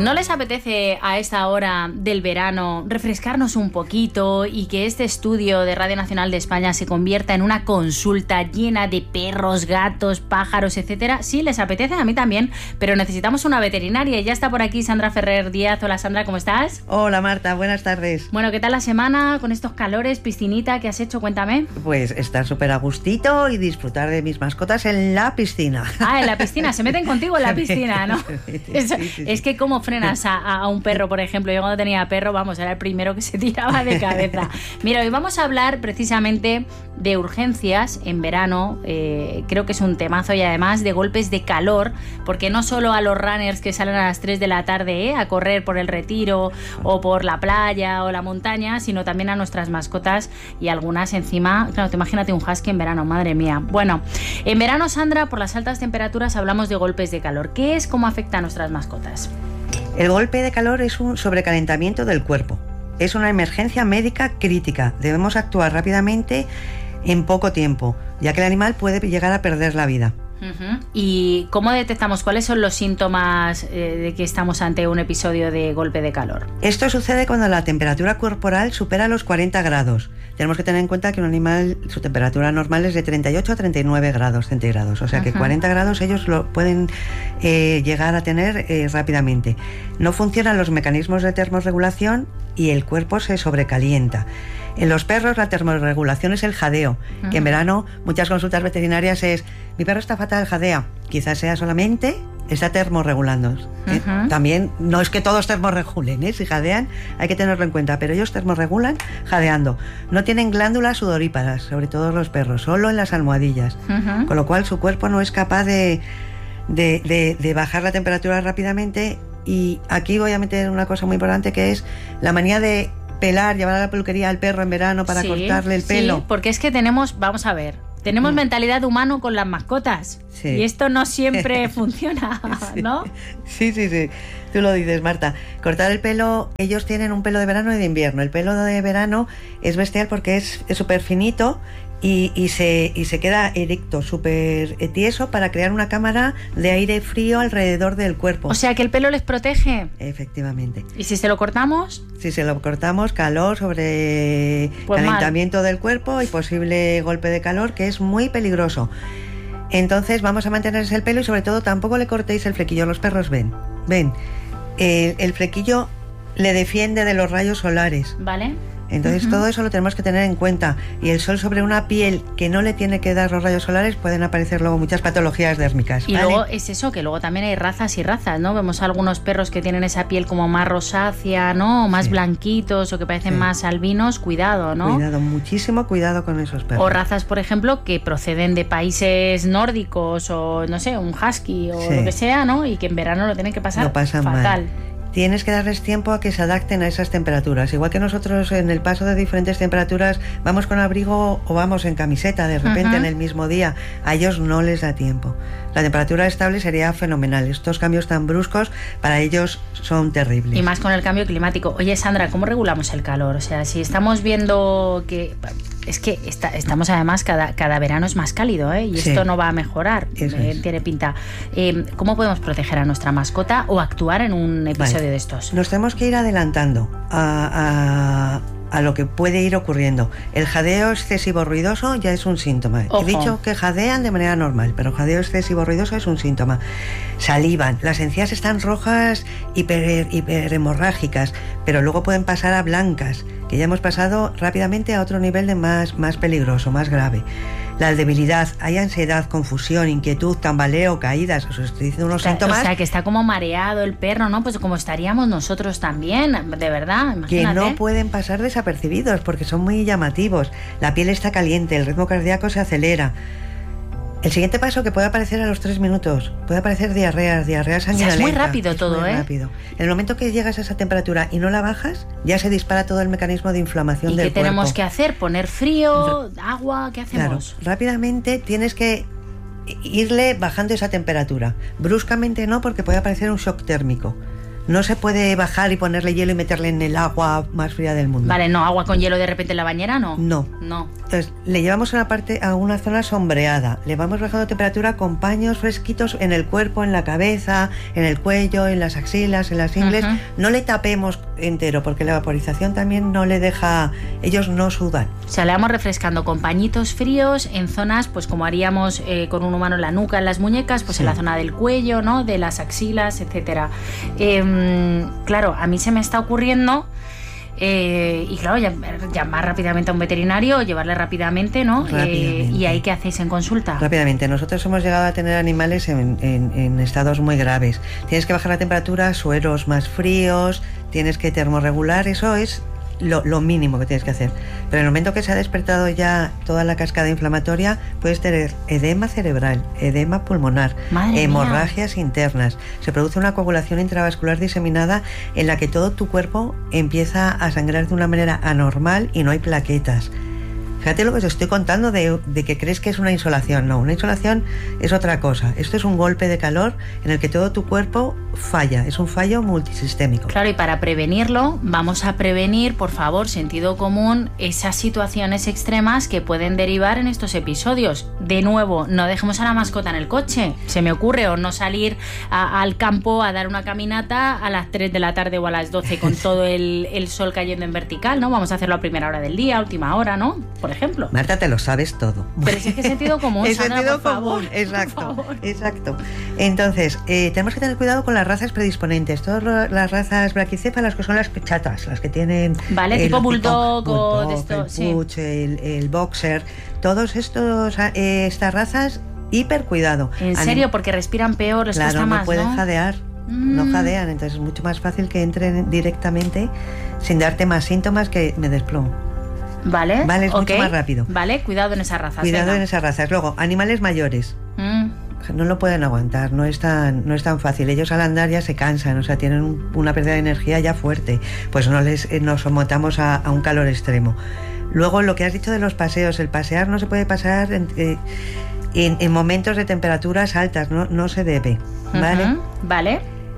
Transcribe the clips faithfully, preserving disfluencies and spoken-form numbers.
¿No les apetece a esta hora del verano refrescarnos un poquito y que este estudio de Radio Nacional de España se convierta en una consulta llena de perros, gatos, pájaros, etcétera? Sí, les apetece, a mí también, pero necesitamos una veterinaria y ya está por aquí Sandra Ferrer Díaz. Hola Sandra, ¿cómo estás? Hola Marta, buenas tardes. Bueno, ¿qué tal la semana con estos calores, piscinita que has hecho? Cuéntame. Pues estar súper a gustito y disfrutar de mis mascotas en la piscina. Ah, en la piscina, se meten contigo en la piscina, ¿no? Sí, Es, sí, sí. es que cómo frenas a, a un perro, por ejemplo. Yo cuando tenía perro, vamos, era el primero que se tiraba de cabeza. Mira, hoy vamos a hablar precisamente de urgencias en verano. Eh, creo que es un temazo, y además de golpes de calor, porque no solo a los runners que salen a las tres de la tarde eh, a correr por el Retiro o por la playa o la montaña, sino también a nuestras mascotas, y algunas encima, claro, te imagínate un husky en verano, madre mía. Bueno, en verano, Sandra, por las altas temperaturas hablamos de golpes de calor. ¿Qué es? ¿Cómo afecta a nuestras mascotas? El golpe de calor es un sobrecalentamiento del cuerpo. Es una emergencia médica crítica. Debemos actuar rápidamente en poco tiempo, ya que el animal puede llegar a perder la vida. Uh-huh. ¿Y cómo detectamos cuáles son los síntomas eh, de que estamos ante un episodio de golpe de calor? Esto sucede cuando la temperatura corporal supera los cuarenta grados. Tenemos que tener en cuenta que un animal, su temperatura normal es de treinta y ocho a treinta y nueve grados centígrados, o sea uh-huh. que cuarenta grados ellos lo pueden eh, llegar a tener eh, rápidamente. No funcionan los mecanismos de termorregulación y el cuerpo se sobrecalienta. En los perros la termorregulación es el jadeo, uh-huh. que en verano muchas consultas veterinarias es: mi perro está fatal, jadea. Quizás sea solamente está termorregulando. ¿eh? Uh-huh. También no es que todos termorregulen, ¿eh? Si jadean hay que tenerlo en cuenta, pero ellos termorregulan jadeando. No tienen glándulas sudoríparas, sobre todo los perros, solo en las almohadillas, uh-huh. con lo cual su cuerpo no es capaz de, de, de, de bajar la temperatura rápidamente. Y aquí voy a meter una cosa muy importante, que es la manía de pelar, llevar a la peluquería al perro en verano para sí, cortarle el pelo. Sí, porque es que tenemos, vamos a ver, tenemos mm. mentalidad de humano con las mascotas. Sí. Y esto no siempre funciona, ¿no? Sí, sí, sí. Tú lo dices, Marta. Cortar el pelo, ellos tienen un pelo de verano y de invierno. El pelo de verano es bestial porque es súper finito y, y, se, y se queda erecto, súper tieso, para crear una cámara de aire frío alrededor del cuerpo. O sea, que el pelo les protege. Efectivamente. ¿Y si se lo cortamos? Si se lo cortamos, calor sobre pues calentamiento mal. del cuerpo y posible golpe de calor, que es muy peligroso. Entonces vamos a mantenerse el pelo y sobre todo tampoco le cortéis el flequillo. Los perros ven, ven, eh, el flequillo le defiende de los rayos solares. Vale. Entonces uh-huh. todo eso lo tenemos que tener en cuenta. Y el sol sobre una piel que no le tiene que dar los rayos solares, pueden aparecer luego muchas patologías dérmicas. Y ¿vale? luego es eso, que luego también hay razas y razas, ¿no? Vemos algunos perros que tienen esa piel como más rosácea, ¿no? O más sí. blanquitos, o que parecen sí. más albinos. Cuidado, ¿no? Cuidado, muchísimo cuidado con esos perros. O razas, por ejemplo, que proceden de países nórdicos, o no sé, un husky o sí. lo que sea, ¿no? Y que en verano lo tienen que pasar lo pasan fatal. Mal. Tienes que darles tiempo a que se adapten a esas temperaturas. Igual que nosotros en el paso de diferentes temperaturas vamos con abrigo o vamos en camiseta de repente uh-huh. en el mismo día. A ellos no les da tiempo. La temperatura estable sería fenomenal. Estos cambios tan bruscos para ellos son terribles. Y más con el cambio climático. Oye, Sandra, ¿cómo regulamos el calor? O sea, si estamos viendo que... Es que está, estamos además, cada, cada verano es más cálido, ¿eh? Y sí. esto no va a mejorar, eh, tiene pinta. Eh, ¿Cómo podemos proteger a nuestra mascota o actuar en un episodio vale. de estos? Nos tenemos que ir adelantando a, a, a lo que puede ir ocurriendo. El jadeo excesivo ruidoso ya es un síntoma. Ojo. He dicho que jadean de manera normal, pero jadeo excesivo ruidoso es un síntoma. Salivan, las encías están rojas, hiper, hiperhemorrágicas, pero luego pueden pasar a blancas, que ya hemos pasado rápidamente a otro nivel de más, más peligroso, más grave. La debilidad, hay ansiedad, confusión, inquietud, tambaleo, caídas, os estoy diciendo unos o sea, síntomas. O sea, que está como mareado el perro, ¿no? Pues como estaríamos nosotros también, de verdad, imagínate. Que no pueden pasar desapercibidos porque son muy llamativos. La piel está caliente, el ritmo cardíaco se acelera. El siguiente paso, que puede aparecer a los tres minutos, puede aparecer diarreas, diarreas sanguinolenta. O sea, es muy rápido es todo, muy ¿eh? rápido. En el momento que llegas a esa temperatura y no la bajas, ya se dispara todo el mecanismo de inflamación del cuerpo. ¿Y qué tenemos que hacer? ¿Poner frío, agua? ¿Qué hacemos? Claro, rápidamente tienes que irle bajando esa temperatura. Bruscamente no, porque puede aparecer un shock térmico. No se puede bajar y ponerle hielo y meterle en el agua más fría del mundo. Vale, no, agua con hielo de repente en la bañera, ¿no? No. No. Entonces, le llevamos a una parte, a una zona sombreada. Le vamos bajando temperatura con paños fresquitos en el cuerpo, en la cabeza, en el cuello, en las axilas, en las ingles. Uh-huh. No le tapemos entero, porque la vaporización también no le deja... Ellos no sudan. O sea, le vamos refrescando con pañitos fríos en zonas, pues como haríamos eh, con un humano en la nuca, en las muñecas, pues sí. En la zona del cuello, ¿no? De las axilas, etcétera. Eh, Claro, a mí se me está ocurriendo eh, y claro, llamar rápidamente a un veterinario, llevarle rápidamente, ¿no? Eh, ¿Y ahí qué hacéis en consulta? Rápidamente. Nosotros hemos llegado a tener animales en, en, en estados muy graves. Tienes que bajar la temperatura, sueros más fríos, tienes que termorregular, eso es Lo, lo mínimo que tienes que hacer. Pero en el momento que se ha despertado ya toda la cascada inflamatoria, puedes tener edema cerebral, edema pulmonar, Madre hemorragias mía. internas. Se produce una coagulación intravascular diseminada en la que todo tu cuerpo empieza a sangrar de una manera anormal y no hay plaquetas. Fíjate lo que os estoy contando de, de que crees que es una insolación. No, una insolación es otra cosa. Esto es un golpe de calor en el que todo tu cuerpo falla. Es un fallo multisistémico. Claro, y para prevenirlo, vamos a prevenir, por favor, sentido común, esas situaciones extremas que pueden derivar en estos episodios. De nuevo, no dejemos a la mascota en el coche. Se me ocurre, o no salir a, al campo a dar una caminata a las tres de la tarde o a las doce con todo el, el sol cayendo en vertical, ¿no? Vamos a hacerlo a primera hora del día, última hora, ¿no? Por ejemplo. Marta, te lo sabes todo. Pero es que es sentido común, es Sandra, sentido por común, favor, exacto, por favor. exacto. Entonces, eh, tenemos que tener cuidado con las razas predisponentes. Todas las razas braquicéfalas, que son las chatas, las que tienen... Vale, el, tipo bulldog, tipo, o bulldog, de esto, el sí. puch, el, el boxer, todos estos eh, estas razas, hiper cuidado. ¿En Anim- serio? Porque respiran peor, les claro, cuesta no más, pueden ¿no? jadear. Mm. No jadean, entonces es mucho más fácil que entren directamente sin darte más síntomas que me desplomo. Vale, Vale, es okay. mucho más rápido. Vale, cuidado en esas razas. Cuidado venga. en esas razas. Luego, animales mayores. Mm. No lo pueden aguantar, no es tan, no es tan fácil. Ellos al andar ya se cansan, o sea, tienen un, una pérdida de energía ya fuerte. Pues no les eh, nos sometamos a, a un calor extremo. Luego, lo que has dicho de los paseos, el pasear no se puede pasar en, eh, en, en momentos de temperaturas altas, no, no se debe, ¿vale? Uh-huh. Vale.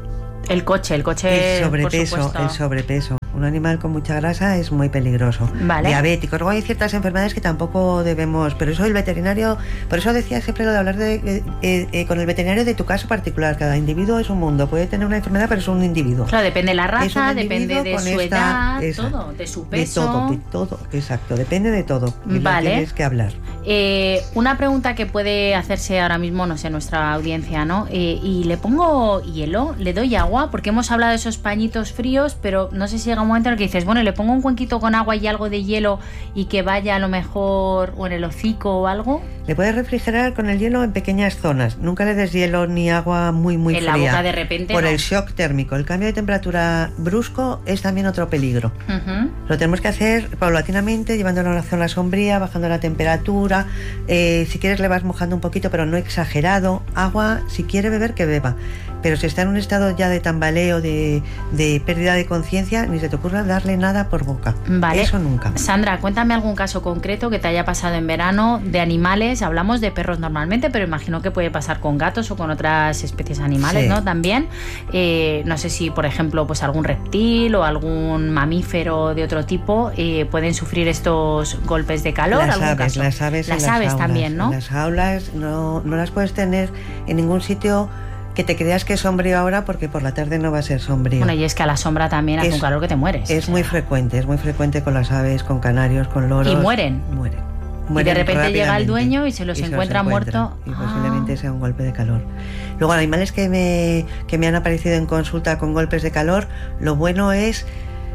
El coche, el coche. El sobrepeso, por supuesto. el sobrepeso. Un animal con mucha grasa es muy peligroso. Vale. Diabéticos. Luego hay ciertas enfermedades que tampoco debemos... Pero eso el veterinario... Por eso decía siempre lo de hablar de, eh, eh, con el veterinario de tu caso particular. Cada individuo es un mundo. Puede tener una enfermedad, pero es un individuo. Claro, depende de la raza, depende de su esta, edad, esa, todo, de su peso. De todo, de todo, exacto. Depende de todo. Y vale. Tienes que hablar. Eh, una pregunta que puede hacerse ahora mismo, no sé, nuestra audiencia, ¿no? Eh, y le pongo hielo, le doy agua, porque hemos hablado de esos pañitos fríos, pero no sé si llega un momento en el que dices, bueno, le pongo un cuenquito con agua y algo de hielo y que vaya a lo mejor o en el hocico o algo. Le puedes refrigerar con el hielo en pequeñas zonas. Nunca le des hielo ni agua muy, muy en fría. En la boca de repente, Por no. el shock térmico. El cambio de temperatura brusco es también otro peligro. Uh-huh. Lo tenemos que hacer paulatinamente, llevándolo a una zona sombría, bajando la temperatura. Eh, si quieres le vas mojando un poquito, pero no exagerado. Agua, si quiere beber, que beba. Pero si está en un estado ya de tambaleo, de, de pérdida de conciencia, ni se te ocurra darle nada por boca. Vale. Eso nunca. Sandra, cuéntame algún caso concreto que te haya pasado en verano de animales. Hablamos de perros normalmente, pero imagino que puede pasar con gatos o con otras especies animales, sí. ¿no? También. Eh, no sé si, por ejemplo, pues algún reptil o algún mamífero de otro tipo eh, pueden sufrir estos golpes de calor. Las ¿Algún aves, caso? las aves, las en aves las también, ¿no? Las jaulas no, no las puedes tener en ningún sitio que te creas que es sombrío ahora, porque por la tarde no va a ser sombrío. Bueno, y es que a la sombra también hace es, un calor que te mueres. Es o sea. muy frecuente, es muy frecuente con las aves, con canarios, con loros. Y mueren. Mueren. mueren y de repente llega el dueño y se los y encuentra, se los encuentra muertos. Y posiblemente ah. sea un golpe de calor. Luego, animales que me, que me han aparecido en consulta con golpes de calor, lo bueno es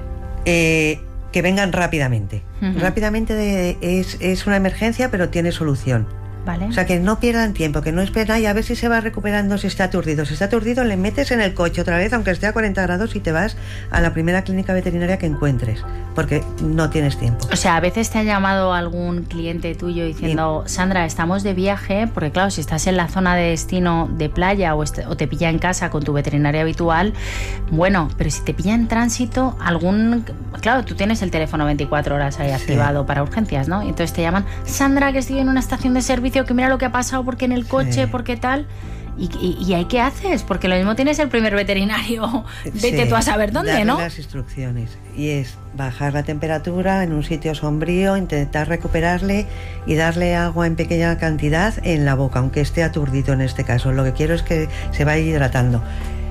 eh, que vengan rápidamente. Uh-huh. Rápidamente de, es, es una emergencia, pero tiene solución. Vale. O sea, que no pierdan tiempo, que no esperen y a ver si se va recuperando, si está aturdido. Si está aturdido, le metes en el coche otra vez, aunque esté a cuarenta grados, y te vas a la primera clínica veterinaria que encuentres, porque no tienes tiempo. O sea, a veces te ha llamado algún cliente tuyo diciendo, sí. Sandra, estamos de viaje, porque claro, si estás en la zona de destino de playa o, est- o te pilla en casa con tu veterinaria habitual, bueno, pero si te pilla en tránsito, algún... Claro, tú tienes el teléfono veinticuatro horas ahí sí. activado para urgencias, ¿no? Y entonces te llaman, Sandra, que estoy en una estación de servicio, que mira lo que ha pasado, porque en el coche, sí. porque tal... ¿Y, y, y ahí qué haces? Porque lo mismo tienes el primer veterinario, vete sí, tú a saber dónde, darle ¿no? las instrucciones. Y es bajar la temperatura en un sitio sombrío, intentar recuperarle y darle agua en pequeña cantidad en la boca, aunque esté aturdido en este caso. Lo que quiero es que se vaya hidratando.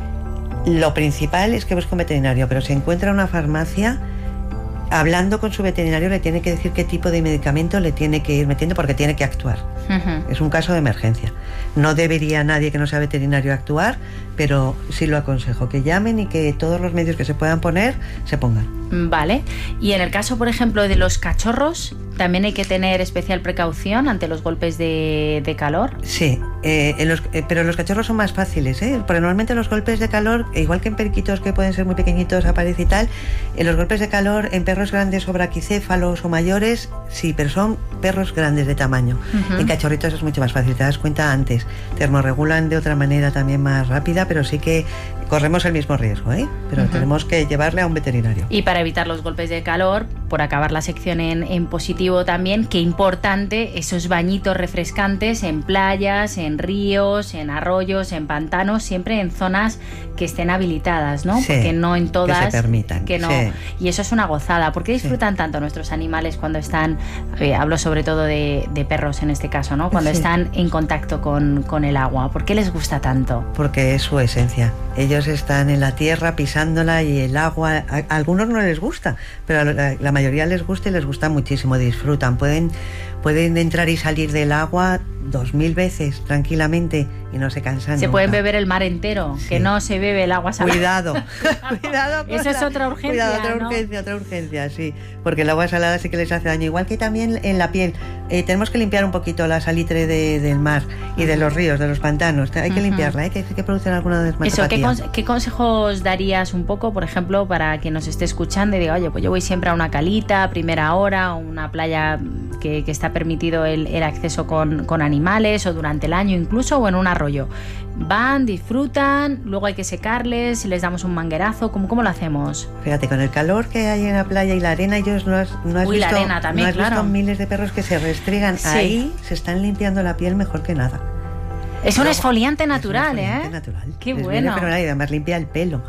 Lo principal es que busque un veterinario, pero si encuentra una farmacia, hablando con su veterinario le tiene que decir qué tipo de medicamento le tiene que ir metiendo porque tiene que actuar. Uh-huh. Es un caso de emergencia. No debería nadie que no sea veterinario actuar, pero sí lo aconsejo, que llamen y que todos los medios que se puedan poner, se pongan. Vale. Y en el caso, por ejemplo, de los cachorros, ¿también hay que tener especial precaución ante los golpes de, de calor? Sí, eh, en los, eh, pero los cachorros son más fáciles, ¿eh? Porque normalmente los golpes de calor, igual que en periquitos que pueden ser muy pequeñitos a pared y tal, en los golpes de calor en perros grandes o braquicéfalos o mayores, sí, pero son perros grandes de tamaño. Uh-huh. En cachorritos es mucho más fácil, te das cuenta antes. Termorregulan de otra manera también más rápida, pero sí que corremos el mismo riesgo, ¿eh? Pero uh-huh. tenemos que llevarle a un veterinario. Y para evitar los golpes de calor, por acabar la sección en, en positivo también, qué importante esos bañitos refrescantes en playas, en ríos, en arroyos, en pantanos, siempre en zonas que estén habilitadas, ¿no? Sí, porque no en todas. Que se permitan. Que no, sí. Y eso es una gozada. ¿Por qué disfrutan sí. tanto nuestros animales cuando están, eh, hablo sobre todo de, de perros en este caso, ¿no? Cuando sí. están en contacto con, con el agua? ¿Por qué les gusta tanto? Porque es su esencia. Ellos están en la tierra pisándola y el agua, a, a algunos no les gusta, pero a la, la mayoría les gusta y les gusta muchísimo, disfrutan. Pueden, pueden entrar y salir del agua dos mil veces tranquilamente y no se cansan. Se nunca. Pueden beber el mar entero, sí. que no se bebe el agua salada. Cuidado, cuidado. Eso la, es otra urgencia. Cuidado, otra ¿no? urgencia, otra urgencia, sí. Porque el agua salada sí que les hace daño. Igual que también en la piel. Eh, tenemos que limpiar un poquito la salitre de, del mar y de los ríos, de los pantanos. Hay que uh-huh. limpiarla, ¿eh? que, que producen alguna dermatopatía. Eso, ¿qué, con, ¿qué consejos darías un poco, por ejemplo, para quien nos esté escuchando y diga, oye, pues yo voy siempre a una calita, a primera hora, o una playa que, que está permitido el, el acceso con, con animales, o durante el año incluso, o en un arroyo? Van, disfrutan, luego hay que secarles, les damos un manguerazo, ¿cómo, cómo lo hacemos? Fíjate, con el calor que hay en la playa y la arena, ellos no has, no has Uy, visto, la arena también, no has claro. visto miles de perros que se restregan sí. ahí, se están limpiando la piel mejor que nada. Es un luego, esfoliante natural, es un esfoliante ¿eh? natural. Qué les bueno. Pero además limpia el pelo.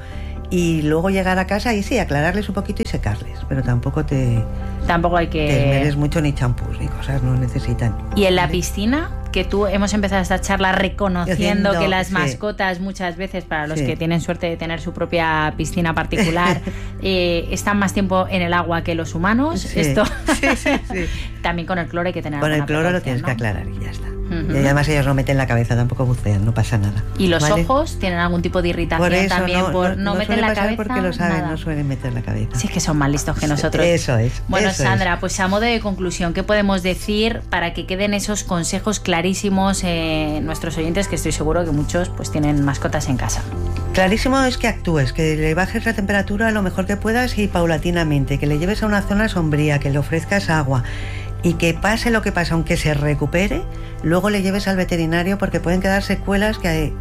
Y luego llegar a casa y sí, aclararles un poquito y secarles, pero tampoco te... Tampoco hay que... Te esmeres mucho ni champús ni cosas, no necesitan. ¿Y en la piscina? Que tú hemos empezado esta charla reconociendo Haciendo, que las sí. mascotas muchas veces, para los sí. que tienen suerte de tener su propia piscina particular, eh, están más tiempo en el agua que los humanos. Sí. Esto sí, sí, sí. También con el cloro hay que tener Con el cloro lo tienes ¿no? que aclarar y ya está. Uh-huh. Y además ellos no meten la cabeza, tampoco bucean, no pasa nada. ¿Y los ¿vale? ojos tienen algún tipo de irritación por eso, también? No, por no, no, no meten la cabeza. Porque lo saben, nada. no suelen meter la cabeza. Sí, es que son más listos que nosotros. Eso es. Bueno, eso Sandra, es. pues a modo de conclusión, ¿qué podemos decir para que queden esos consejos clarísimos en nuestros oyentes, que estoy seguro que muchos pues tienen mascotas en casa? Clarísimo es que actúes, que le bajes la temperatura lo mejor que puedas y paulatinamente, que le lleves a una zona sombría, que le ofrezcas agua y que pase lo que pase, aunque se recupere, luego le lleves al veterinario porque pueden quedar secuelas que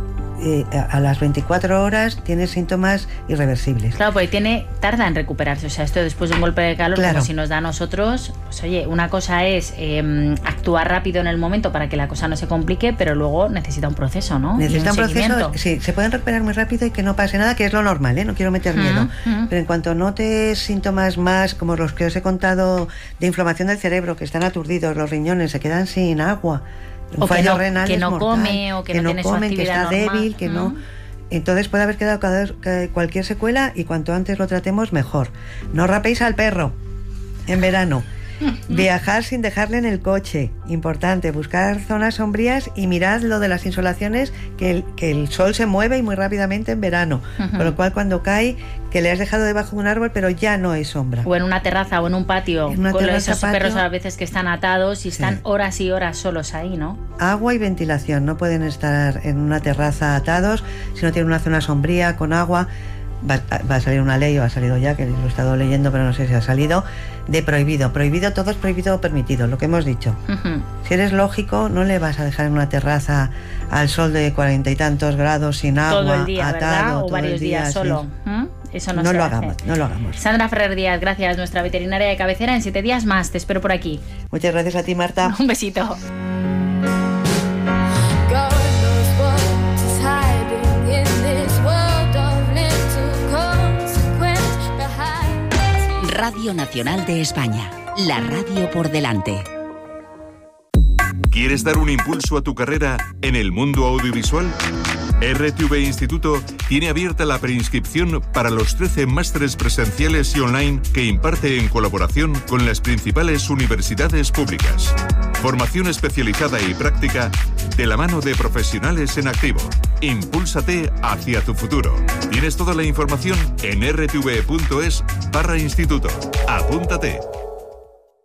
eh, a las veinticuatro horas tiene síntomas irreversibles. Claro, porque tiene, tarda en recuperarse, o sea, esto después de un golpe de calor, claro. como si nos da a nosotros, pues oye, una cosa es eh, actuar rápido en el momento para que la cosa no se complique, pero luego necesita un proceso, ¿no? Necesita un, un proceso, sí, se pueden recuperar muy rápido y que no pase nada, que es lo normal, ¿eh? No quiero meter miedo, uh-huh, uh-huh. pero en cuanto notes síntomas más, como los que os he contado, de inflamación del cerebro, que están aturdidos, los riñones se quedan sin agua, un o fallo que no, renal que no mortal, come o que, que no, no tiene comen, su actividad que está normal. débil, que uh-huh. no... Entonces puede haber quedado cualquier secuela y cuanto antes lo tratemos mejor. No rapéis al perro en verano. Viajar sin dejarle en el coche, importante, buscar zonas sombrías y mirad lo de las insolaciones, que el, que el sol se mueve y muy rápidamente en verano, uh-huh. con lo cual cuando cae, que le has dejado debajo de un árbol pero ya no es sombra. O en una terraza o en un patio, en una con terraza, esos patio, perros a veces que están atados y están sí. horas y horas solos ahí, ¿no? Agua y ventilación, no pueden estar en una terraza atados si no tienen una zona sombría con agua. Va, va a salir una ley, o ha salido ya, que lo he estado leyendo, pero no sé si ha salido, de prohibido. Prohibido, todo es prohibido o permitido, lo que hemos dicho. Uh-huh. Si eres lógico, no le vas a dejar en una terraza al sol de cuarenta y tantos grados, sin agua, todo el día, atado, ¿verdad? O todo varios el día, días solo. Sí. ¿Mm? Eso no, no se lo hace. hagamos, no lo hagamos. Sandra Ferrer Díaz, gracias, nuestra veterinaria de cabecera. En siete días más, te espero por aquí. Muchas gracias a ti, Marta. Un besito. God knows what Radio Nacional de España, la radio por delante. ¿Quieres dar un impulso a tu carrera en el mundo audiovisual? R T V Instituto tiene abierta la preinscripción para los trece másteres presenciales y online que imparte en colaboración con las principales universidades públicas. Formación especializada y práctica de la mano de profesionales en activo. Impúlsate hacia tu futuro. Tienes toda la información en r t v punto es barra instituto. Apúntate.